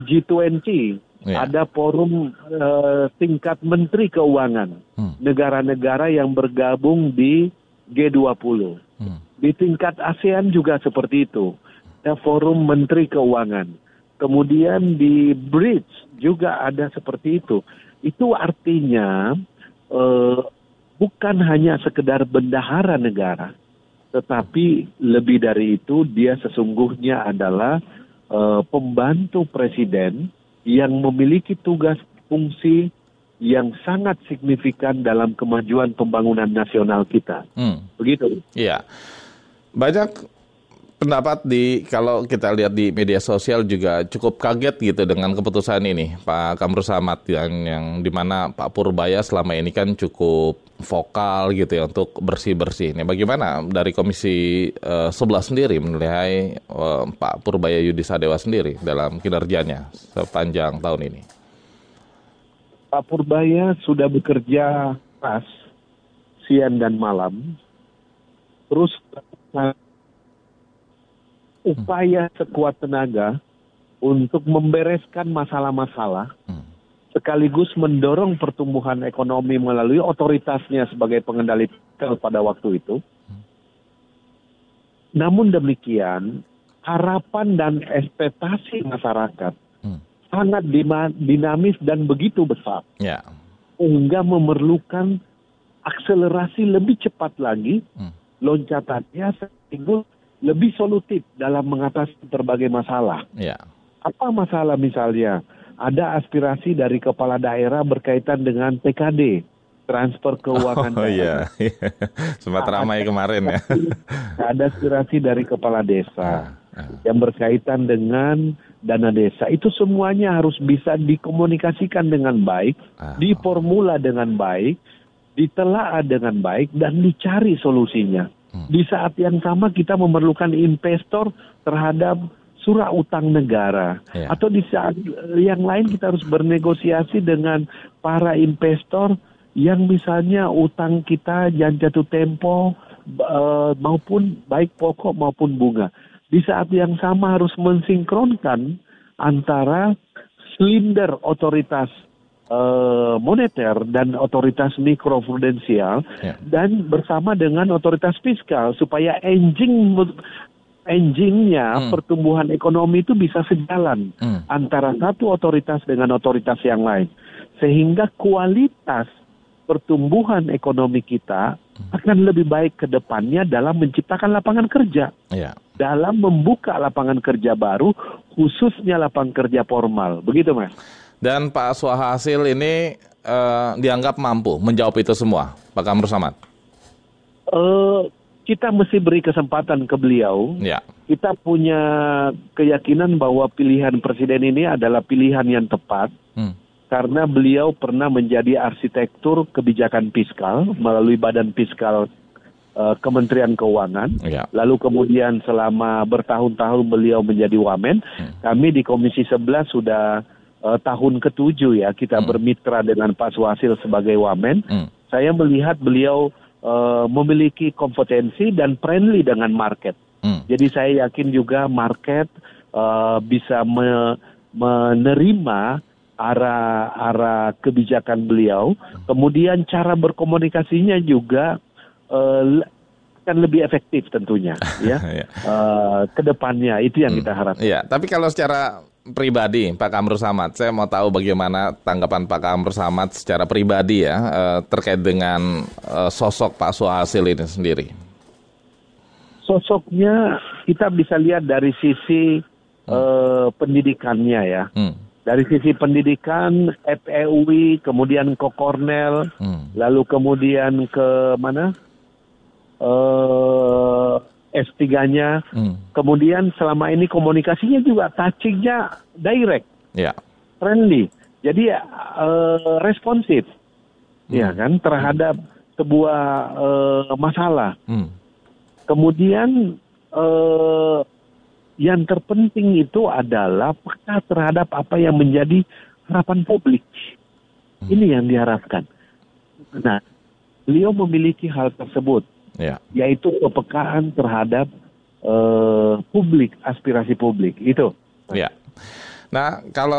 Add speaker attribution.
Speaker 1: G20, ada forum tingkat menteri keuangan, negara-negara yang bergabung di G20. Di tingkat ASEAN juga seperti itu, ada forum menteri keuangan. Kemudian di BRICS juga ada seperti itu. Itu artinya bukan hanya sekedar bendahara negara, tetapi lebih dari itu dia sesungguhnya adalah pembantu presiden yang memiliki tugas fungsi yang sangat signifikan dalam kemajuan pembangunan nasional kita. Begitu.
Speaker 2: Iya. Banyak pendapat kalau kita lihat di media sosial juga cukup kaget gitu dengan keputusan ini, Pak Kamru Samad, yang dimana Pak Purbaya selama ini kan cukup vokal gitu ya untuk bersih-bersih. Ini bagaimana dari Komisi 11 sendiri menilai Pak Purbaya Yudisadewa sendiri dalam kinerjanya sepanjang tahun ini?
Speaker 1: Pak Purbaya sudah bekerja keras siang dan malam, terus upaya sekuat tenaga untuk membereskan masalah-masalah, sekaligus mendorong pertumbuhan ekonomi melalui otoritasnya sebagai pengendali fiskal pada waktu itu. Namun demikian, harapan dan ekspektasi masyarakat sangat dinamis dan begitu besar, sehingga memerlukan akselerasi lebih cepat lagi, loncatannya sehingga lebih solutif dalam mengatasi berbagai masalah. Apa masalah misalnya? Ada aspirasi dari kepala daerah berkaitan dengan TKD, transfer keuangan daerah.
Speaker 2: Sempat ramai kemarin ya.
Speaker 1: Ada aspirasi dari kepala desa yang berkaitan dengan dana desa. Itu semuanya harus bisa dikomunikasikan dengan baik, diformula dengan baik, ditelaah dengan baik, dan dicari solusinya. Di saat yang sama kita memerlukan investor terhadap surah utang negara. Atau di saat yang lain kita harus bernegosiasi dengan para investor yang misalnya utang kita yang jatuh tempo maupun baik pokok maupun bunga. Di saat yang sama harus mensinkronkan antara silinder otoritas moneter dan otoritas mikroprudensial dan bersama dengan otoritas fiskal supaya engine-nya pertumbuhan ekonomi itu bisa sejalan antara satu otoritas dengan otoritas yang lain, sehingga kualitas pertumbuhan ekonomi kita akan lebih baik ke depannya dalam menciptakan lapangan kerja, dalam membuka lapangan kerja baru, khususnya lapangan kerja formal. Begitu, Mas.
Speaker 2: Dan Pak Swahasil ini dianggap mampu menjawab itu semua, Pak Kamru Samad?
Speaker 1: Kita mesti beri kesempatan ke beliau. Kita punya keyakinan bahwa pilihan presiden ini adalah pilihan yang tepat, karena beliau pernah menjadi arsitektur kebijakan fiskal melalui Badan Fiskal Kementerian Keuangan. Lalu kemudian selama bertahun-tahun beliau menjadi Wamen. Kami di Komisi 11 sudah tahun ke-7 ya kita bermitra dengan Pak Swahasil sebagai Wamen. Saya melihat beliau memiliki kompetensi dan friendly dengan market. Jadi saya yakin juga market bisa menerima arah kebijakan beliau. Kemudian cara berkomunikasinya juga akan lebih efektif tentunya ya. Ke depannya itu yang kita harapkan.
Speaker 2: Tapi kalau secara pribadi Pak Kamru Samad, saya mau tahu bagaimana tanggapan Pak Kamru Samad secara pribadi ya terkait dengan sosok Pak Swahasil ini sendiri.
Speaker 1: Sosoknya kita bisa lihat dari sisi pendidikannya ya. Dari sisi pendidikan FEUI, kemudian ke Cornell, lalu kemudian ke mana? S3-nya, kemudian selama ini komunikasinya juga touching-nya direct, friendly, jadi responsif, ya kan, terhadap sebuah masalah. Kemudian yang terpenting itu adalah peka terhadap apa yang menjadi harapan publik. Ini yang diharapkan. Nah, beliau memiliki hal tersebut. Yaitu kepekaan terhadap publik, aspirasi publik itu.
Speaker 2: Nah, kalau